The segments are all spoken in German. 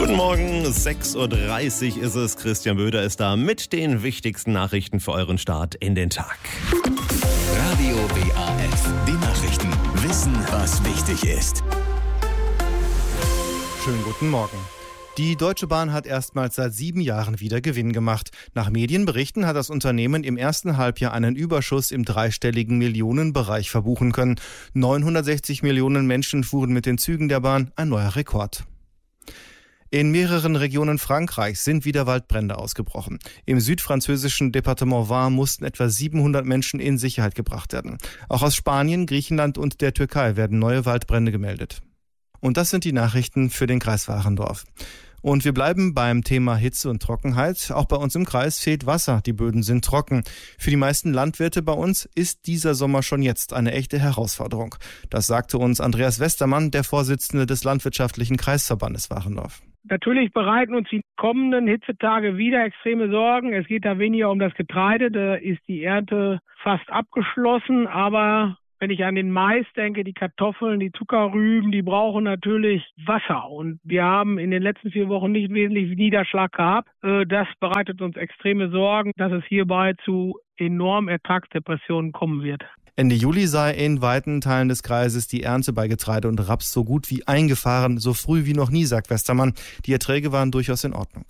Guten Morgen, 6.30 Uhr ist es. Christian Böder ist da mit den wichtigsten Nachrichten für euren Start in den Tag. Radio WAF, die Nachrichten. Wissen, was wichtig ist. Schönen guten Morgen. Die Deutsche Bahn hat erstmals seit 7 Jahren wieder Gewinn gemacht. Nach Medienberichten hat das Unternehmen im ersten Halbjahr einen Überschuss im dreistelligen Millionenbereich verbuchen können. 960 Millionen Menschen fuhren mit den Zügen der Bahn, ein neuer Rekord. In mehreren Regionen Frankreichs sind wieder Waldbrände ausgebrochen. Im südfranzösischen Departement Var mussten etwa 700 Menschen in Sicherheit gebracht werden. Auch aus Spanien, Griechenland und der Türkei werden neue Waldbrände gemeldet. Und das sind die Nachrichten für den Kreis Warendorf. Und wir bleiben beim Thema Hitze und Trockenheit. Auch bei uns im Kreis fehlt Wasser, die Böden sind trocken. Für die meisten Landwirte bei uns ist dieser Sommer schon jetzt eine echte Herausforderung. Das sagte uns Andreas Westermann, der Vorsitzende des Landwirtschaftlichen Kreisverbandes Warendorf. Natürlich bereiten uns die kommenden Hitzetage wieder extreme Sorgen. Es geht da weniger um das Getreide, da ist die Ernte fast abgeschlossen. Aber wenn ich an den Mais denke, die Kartoffeln, die Zuckerrüben, die brauchen natürlich Wasser. Und wir haben in den letzten 4 Wochen nicht wesentlich Niederschlag gehabt. Das bereitet uns extreme Sorgen, dass es hierbei zu enormen Ertragsdepressionen kommen wird. Ende Juli sei in weiten Teilen des Kreises die Ernte bei Getreide und Raps so gut wie eingefahren, so früh wie noch nie, sagt Westermann. Die Erträge waren durchaus in Ordnung.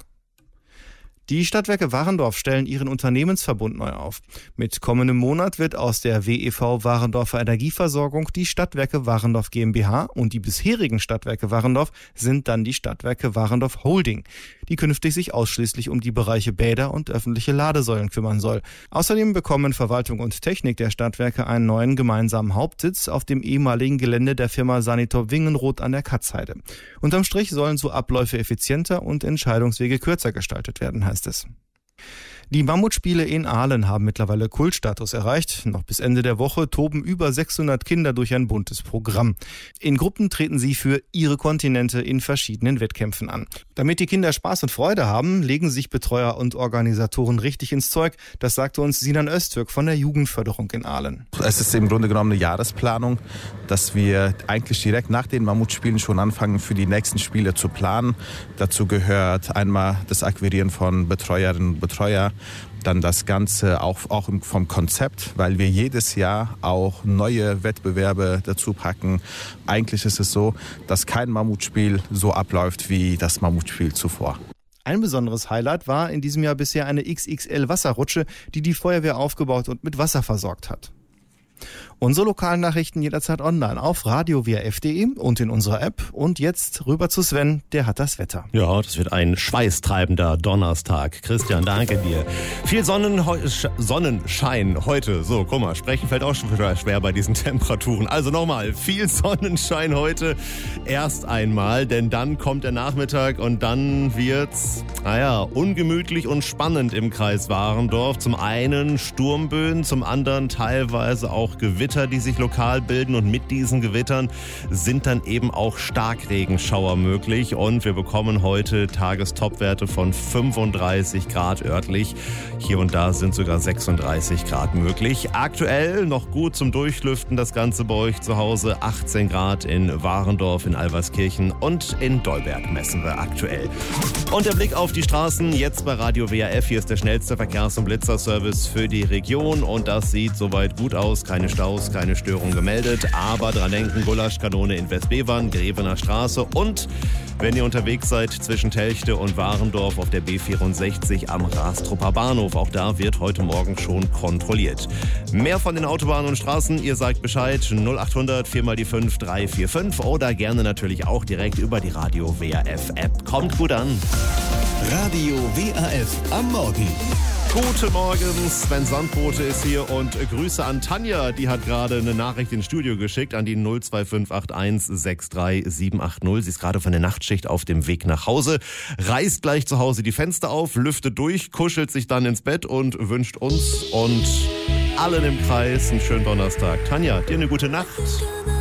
Die Stadtwerke Warendorf stellen ihren Unternehmensverbund neu auf. Mit kommendem Monat wird aus der WEV Warendorfer Energieversorgung die Stadtwerke Warendorf GmbH und die bisherigen Stadtwerke Warendorf sind dann die Stadtwerke Warendorf Holding, die künftig sich ausschließlich um die Bereiche Bäder und öffentliche Ladesäulen kümmern soll. Außerdem bekommen Verwaltung und Technik der Stadtwerke einen neuen gemeinsamen Hauptsitz auf dem ehemaligen Gelände der Firma Sanitor Wingenroth an der Katzheide. Unterm Strich sollen so Abläufe effizienter und Entscheidungswege kürzer gestaltet werden, heißt es. Die Mammutspiele in Aalen haben mittlerweile Kultstatus erreicht. Noch bis Ende der Woche toben über 600 Kinder durch ein buntes Programm. In Gruppen treten sie für ihre Kontinente in verschiedenen Wettkämpfen an. Damit die Kinder Spaß und Freude haben, legen sich Betreuer und Organisatoren richtig ins Zeug. Das sagte uns Sinan Öztürk von der Jugendförderung in Aalen. Es ist im Grunde genommen eine Jahresplanung, dass wir eigentlich direkt nach den Mammutspielen schon anfangen, für die nächsten Spiele zu planen. Dazu gehört einmal das Akquirieren von Betreuerinnen und Betreuer, dann das Ganze auch vom Konzept, weil wir jedes Jahr auch neue Wettbewerbe dazu packen. Eigentlich ist es so, dass kein Mammutspiel so abläuft wie das Mammutspiel zuvor. Ein besonderes Highlight war in diesem Jahr bisher eine XXL-Wasserrutsche, die die Feuerwehr aufgebaut und mit Wasser versorgt hat. Unsere lokalen Nachrichten jederzeit online auf radio-waf.de und in unserer App. Und jetzt rüber zu Sven, der hat das Wetter. Ja, das wird ein schweißtreibender Donnerstag. Christian, danke dir. Viel Sonnenschein heute. So, guck mal, sprechen fällt auch schon wieder schwer bei diesen Temperaturen. Also nochmal, viel Sonnenschein heute erst einmal, denn dann kommt der Nachmittag und dann wird's, ungemütlich und spannend im Kreis Warendorf. Zum einen Sturmböen, zum anderen teilweise auch Gewitter, die sich lokal bilden und mit diesen Gewittern sind dann eben auch Starkregenschauer möglich und wir bekommen heute Tagestopwerte von 35 Grad örtlich. Hier und da sind sogar 36 Grad möglich. Aktuell noch gut zum Durchlüften das Ganze bei euch zu Hause. 18 Grad in Warendorf, in Alverskirchen und in Dolberg messen wir aktuell. Und der Blick auf die Straßen jetzt bei Radio WAF. Hier ist der schnellste Verkehrs- und Blitzerservice für die Region und das sieht soweit gut aus. Keine Staus, keine Störung gemeldet, aber dran denken, Gulaschkanone in Westbevern, Grevener Straße und wenn ihr unterwegs seid zwischen Telchte und Warendorf auf der B64 am Rastrupper Bahnhof, auch da wird heute Morgen schon kontrolliert. Mehr von den Autobahnen und Straßen, ihr sagt Bescheid, 0800 4x5 345 oder gerne natürlich auch direkt über die Radio WAF App. Kommt gut an. Radio WAF am Morgen. Guten Morgen, Sven Sandbote ist hier und Grüße an Tanja, die hat gerade eine Nachricht ins Studio geschickt an die 02581 63780. Sie ist gerade von der Nachtschicht auf dem Weg nach Hause, reißt gleich zu Hause die Fenster auf, lüftet durch, kuschelt sich dann ins Bett und wünscht uns und allen im Kreis einen schönen Donnerstag. Tanja, dir eine gute Nacht.